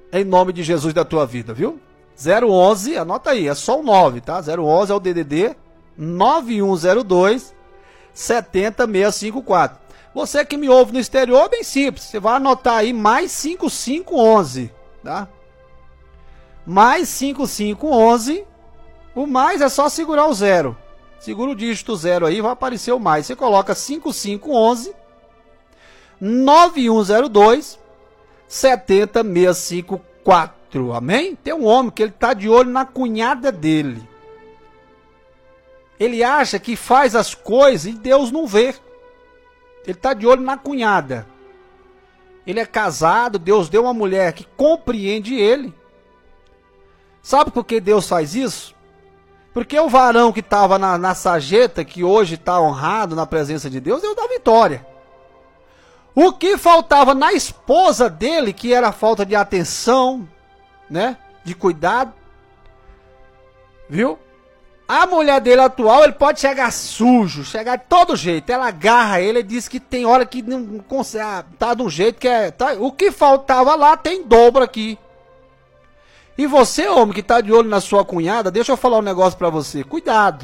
em nome de Jesus da tua vida, viu? 011, anota aí, é só o 9, tá? 011 é o DDD 9102 70654. Você que me ouve no exterior, é bem simples, você vai anotar aí mais 5511, tá? Mais 5511, o mais é só segurar o 0. Segura o dígito 0 aí, vai aparecer o mais. Você coloca 5511 9102 70654. Amém? Tem um homem que ele tá de olho na cunhada dele. Ele acha que faz as coisas e Deus não vê. Ele tá de olho na cunhada. Ele é casado, Deus deu uma mulher que compreende ele. Sabe por que Deus faz isso? Porque o varão que estava na sarjeta, que hoje está honrado na presença de Deus, Deus dá vitória. O que faltava na esposa dele, que era a falta de atenção, né? De cuidado. Viu? A mulher dele atual, ele pode chegar sujo, chegar de todo jeito. Ela agarra ele e diz que tem hora que não consegue, tá de um jeito que é... Tá, o que faltava lá tem dobro aqui. E você, homem, que tá de olho na sua cunhada, deixa eu falar um negócio pra você. Cuidado.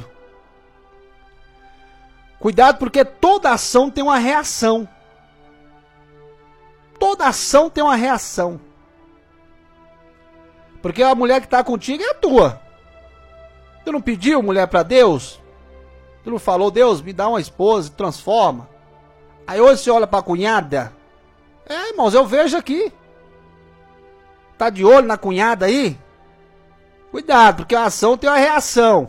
Cuidado, porque toda ação tem uma reação. Toda ação tem uma reação. Porque a mulher que tá contigo é a tua. Tu não pediu mulher pra Deus? Tu não falou, Deus, me dá uma esposa, transforma. Aí hoje você olha pra cunhada. É, irmãos, eu vejo aqui. Tá de olho na cunhada aí? Cuidado, porque a ação tem uma reação.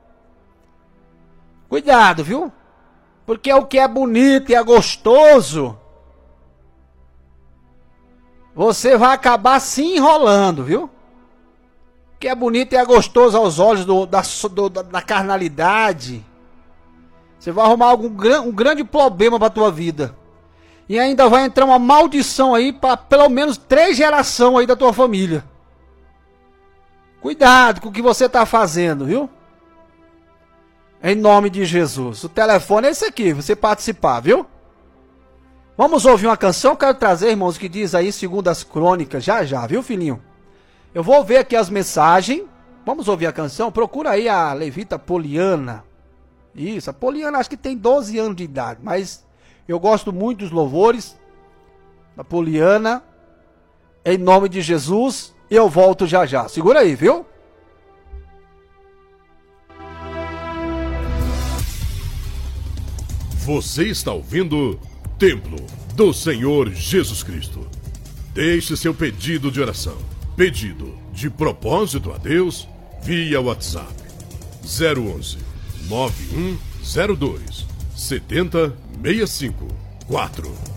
Cuidado, viu? Porque o que é bonito e é gostoso, você vai acabar se enrolando, viu? O que é bonito e é gostoso aos olhos da carnalidade, você vai arrumar um grande problema para tua vida. E ainda vai entrar uma maldição aí para pelo menos 3 gerações aí da tua família. Cuidado com o que você está fazendo, viu? Em nome de Jesus. O telefone é esse aqui, você participar, viu? Vamos ouvir uma canção, eu quero trazer, irmãos, que diz aí 2 Crônicas, já, viu, filhinho? Eu vou ver aqui as mensagens. Vamos ouvir a canção? Procura aí a levita Poliana. Isso, a Poliana acho que tem 12 anos de idade, mas eu gosto muito dos louvores da Poliana. Em nome de Jesus, eu volto já. Segura aí, viu? Você está ouvindo Templo do Senhor Jesus Cristo. Deixe seu pedido de oração, pedido de propósito a Deus via WhatsApp 011 9102 7065 4.